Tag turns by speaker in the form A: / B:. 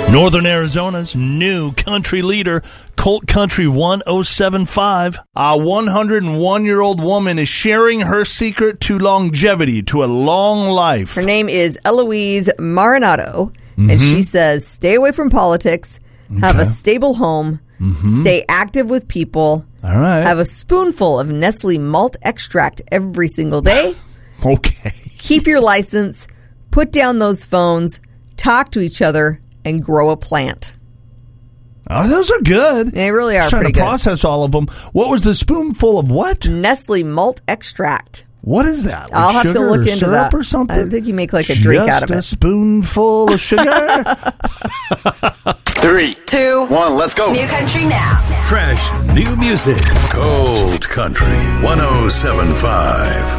A: Northern Arizona's new country leader, Colt Country 1075. A 101-year-old woman is sharing her secret to longevity, to a long life.
B: Her name is Eloise Marinato, and she says, stay away from politics, have a stable home, stay active with people,
A: All right.
B: have a spoonful of Nestle malt extract every single day,
A: Okay.
B: keep your license, put down those phones, talk to each other, and grow a plant.
A: Oh, those are good.
B: They really are
A: Trying
B: pretty
A: to
B: good.
A: process all of them. What was the spoonful of what?
B: Nestle malt extract.
A: What is that? Like
B: I'll have to
A: sugar
B: look
A: or
B: into
A: syrup
B: that.
A: or something?
B: I think you make like a drink out of
A: Just a
B: it.
A: spoonful of sugar?
C: 3, 2, 1, let's go.
D: New country now.
E: Fresh new music. Cold Country 1075.